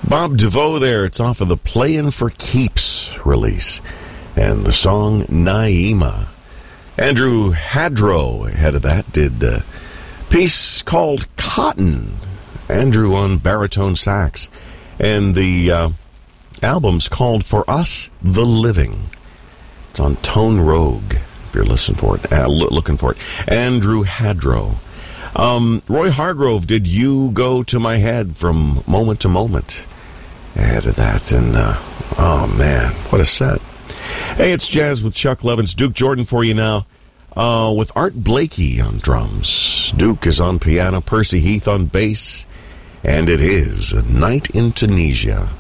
Bob DeVoe there. It's off of the Playin' for Keeps release. And the song Naima. Andrew Hadrow, ahead of that, did a piece called Cotton. Andrew on baritone sax. And the album's called For Us, The Living. It's on Tone Rogue, if you're looking for it. Andrew Hadrow. Roy Hargrove did You Go to My Head from Moment to Moment. Ahead of that, and oh man, what a set. Hey, it's Jazz with Chuck Levins. Duke Jordan for you now, with Art Blakey on drums. Duke is on piano, Percy Heath on bass, and it is A Night in Tunisia.